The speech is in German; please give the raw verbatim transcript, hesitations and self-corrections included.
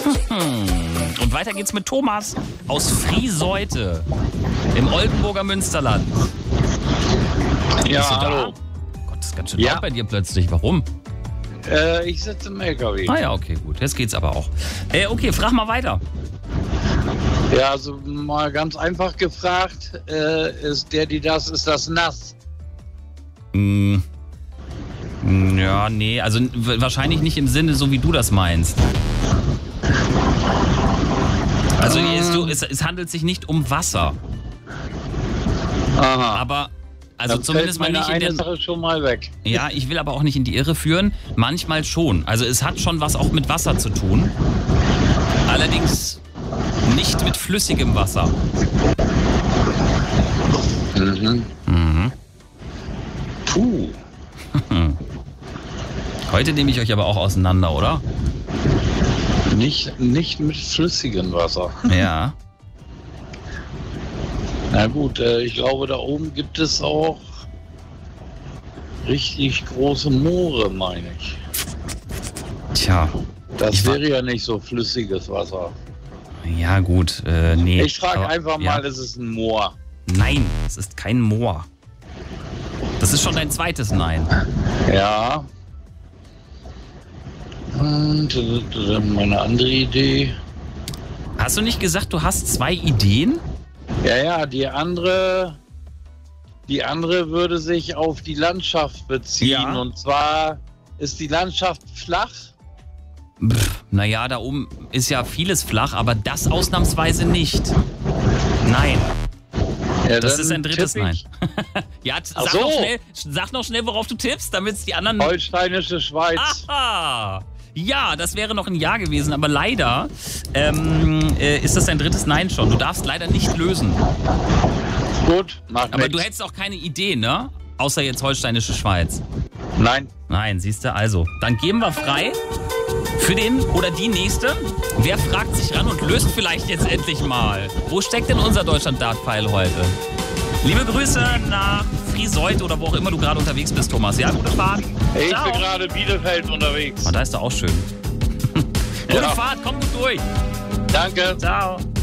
Hm. Und weiter geht's mit Thomas aus Frieseute im Oldenburger Münsterland. Ja, Bist du da? hallo. Gott, das ist ganz schön Ja. laut bei dir plötzlich. Warum? Äh, ich sitze im L K W. Ah ja, okay, gut. Jetzt geht's aber auch. Äh, okay, frag mal weiter. Ja, also mal ganz einfach gefragt, äh, ist der, die das, ist das nass? Hm. Ja, nee, also w- wahrscheinlich nicht im Sinne, so wie du das meinst. Also es, du, es, es handelt sich nicht um Wasser, Aha. aber also Dann zumindest mal fällt nicht meine in eine der... Sache schon mal weg. Ja, ich will aber auch nicht in die Irre führen. Manchmal schon. Also es hat schon was auch mit Wasser zu tun. Allerdings nicht mit flüssigem Wasser. Mhm. Mhm. Puh. Heute nehme ich euch aber auch auseinander, oder? Nicht, nicht mit flüssigem Wasser. Ja. Na gut, äh, ich glaube, da oben gibt es auch richtig große Moore, meine ich. Tja. Das Ich wa- wäre ja nicht so flüssiges Wasser. Ja gut, äh, nee. Ich frage Aber- einfach ja. mal, ist es ein Moor? Nein, es ist kein Moor. Das ist schon dein zweites Nein. Ja. Und äh, meine andere Idee. Hast du nicht gesagt, du hast zwei Ideen? Ja, ja, die andere, die andere würde sich auf die Landschaft beziehen. Ja. Und zwar ist die Landschaft flach. Pff, naja, da oben ist ja vieles flach, aber das ausnahmsweise nicht. Nein, Ja, das dann ist ein drittes tipp Nein. ich Ja, t- Ach sag, so. noch schnell, sag noch schnell, worauf du tippst, damit es die anderen... Holsteinische Schweiz. Aha! Ja, das wäre noch ein Ja gewesen, aber leider ähm, äh, ist das dein drittes Nein schon. Du darfst leider nicht lösen. Gut, mach Aber nix. du hättest auch keine Idee, ne? Außer jetzt Holsteinische Schweiz. Nein. Nein, siehst du, also. Dann geben wir frei für den oder die Nächste. Wer fragt sich ran und löst vielleicht jetzt endlich mal? Wo steckt denn unser Deutschland-Dart-Pfeil heute? Liebe Grüße nach Frieseute oder wo auch immer du gerade unterwegs bist, Thomas. Ja, gute Fahrt. Ich Ciao. bin gerade Bielefeld unterwegs. Oh, da ist doch auch schön. Gute Ja. Fahrt, komm gut durch. Danke. Ciao.